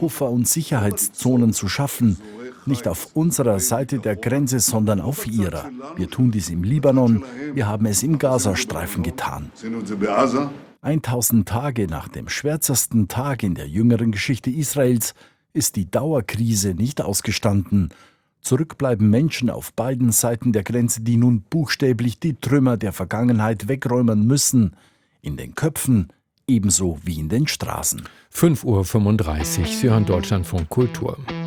Buffer und Sicherheitszonen zu schaffen. Nicht auf unserer Seite der Grenze, sondern auf ihrer. Wir tun dies im Libanon, wir haben es im Gazastreifen getan. 1000 Tage nach dem schwärzesten Tag in der jüngeren Geschichte Israels ist die Dauerkrise nicht ausgestanden. Zurück bleiben Menschen auf beiden Seiten der Grenze, die nun buchstäblich die Trümmer der Vergangenheit wegräumen müssen. In den Köpfen ebenso wie in den Straßen. 5:35 Uhr, Sie hören Deutschlandfunk Kultur.